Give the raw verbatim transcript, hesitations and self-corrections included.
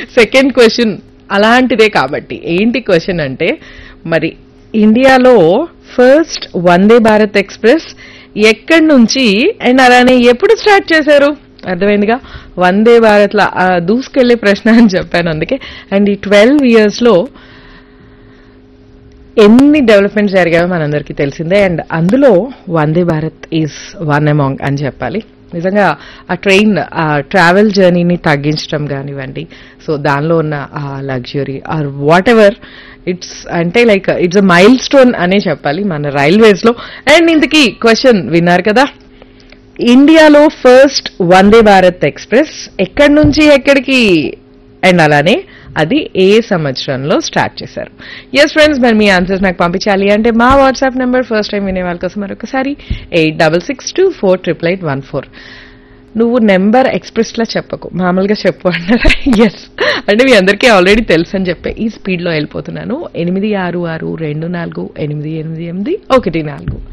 Second question అలాంటిదే కాబట్టి ఏంటి క్వశ్చన్ అంటే మరి ఇండియాలో ఫస్ట్ వందే భారత్ ఎక్స్ప్రెస్ ఎక్కడి నుంచి అండ్ అలానే ఎప్పుడు స్టార్ట్ చేశారు? అర్థమైందిగా, వందే భారత్ లా దూసుకెళ్లే ప్రశ్న అని చెప్పాను అందుకే. అండ్ ఈ ట్వెల్వ్ ఇయర్స్ లో ఎన్ని డెవలప్మెంట్స్ జరిగాయో మనందరికీ తెలిసిందే. అండ్ అందులో Vande Bharat is one among అని చెప్పాలి. నిజంగా ఆ ట్రైన్ ఆ ట్రావెల్ జర్నీని తగ్గించడం కానివ్వండి, సో దానిలో ఉన్న ఆ luxury are what ever, it's అంటే like it's a mile stone అనే చెప్పాలి మన రైల్వేస్ లో. అండ్ ఇంతకీ క్వశ్చన్ విన్నారు కదా, ఇండియాలో ఫస్ట్ వందే భారత్ ఎక్స్ప్రెస్ ఎక్కడి నుంచి ఎక్కడికి అండ్ అలానే అది ఏ సంవత్సరంలో స్టార్ట్ చేశారు? ఎస్ ఫ్రెండ్స్, మరి మీ ఆన్సర్స్ నాకు పంపించాలి అంటే మా వాట్సాప్ నెంబర్ ఫస్ట్ టైం వినే వాళ్ళ కోసం మరొకసారి eight double six two four triple eight one four. నువ్వు నెంబర్ ఎక్స్ప్రెస్ లా చెప్పకు, మామూలుగా చెప్పు అన్నారా? ఎస్, అంటే మీ అందరికీ ఆల్రెడీ తెలుసు అని చెప్పే ఈ స్పీడ్ లో వెళ్ళిపోతున్నాను. ఎనిమిది ఆరు ఆరు రెండు నాలుగు ఎనిమిది ఎనిమిది ఎనిమిది ఒకటి నాలుగు